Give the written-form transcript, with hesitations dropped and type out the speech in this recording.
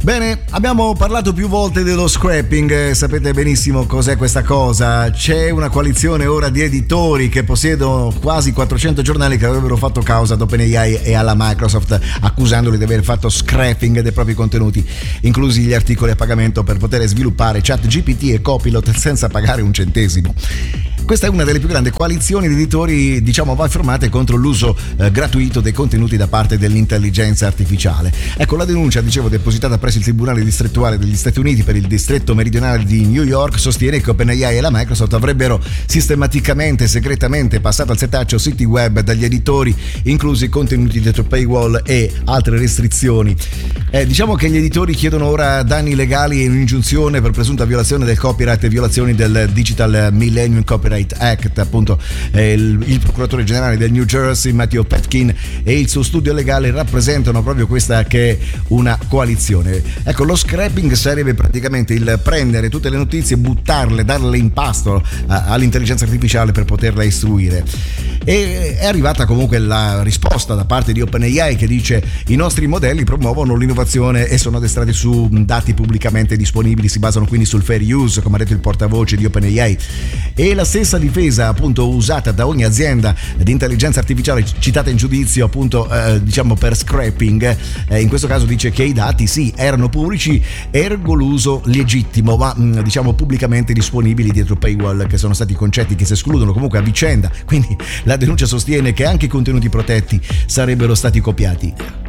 Bene, abbiamo parlato più volte dello scrapping, sapete benissimo cos'è questa cosa. C'è una coalizione ora di editori che possiedono quasi 400 giornali che avrebbero fatto causa ad OpenAI e alla Microsoft, accusandoli di aver fatto scrapping dei propri contenuti, inclusi gli articoli a pagamento per poter sviluppare ChatGPT e Copilot senza pagare un centesimo. Questa è una delle più grandi coalizioni di editori, va firmate contro l'uso gratuito dei contenuti da parte dell'intelligenza artificiale. Ecco, la denuncia, depositata presso il Tribunale distrettuale degli Stati Uniti per il distretto meridionale di New York, sostiene che OpenAI e la Microsoft avrebbero sistematicamente e segretamente passato al setaccio siti web dagli editori, inclusi contenuti dietro paywall e altre restrizioni. Diciamo che gli editori chiedono ora danni legali e un'ingiunzione per presunta violazione del copyright e violazioni del Digital Millennium Copyright Act. Appunto, il procuratore generale del New Jersey, Matthew Petkin, e il suo studio legale rappresentano proprio questa che è una coalizione. Ecco, lo scrapping sarebbe praticamente il prendere tutte le notizie, buttarle, darle in pasto all'intelligenza artificiale per poterla istruire. E è arrivata comunque la risposta da parte di OpenAI, che dice: i nostri modelli promuovono l'innovazione e sono addestrati su dati pubblicamente disponibili, si basano quindi sul fair use, come ha detto il portavoce di OpenAI. E la stessa difesa appunto usata da ogni azienda di intelligenza artificiale citata in giudizio appunto per scrapping, in questo caso dice che i dati sì erano pubblici, ergo l'uso legittimo, ma pubblicamente disponibili dietro paywall, che sono stati concetti che si escludono comunque a vicenda. Quindi la denuncia sostiene che anche i contenuti protetti sarebbero stati copiati.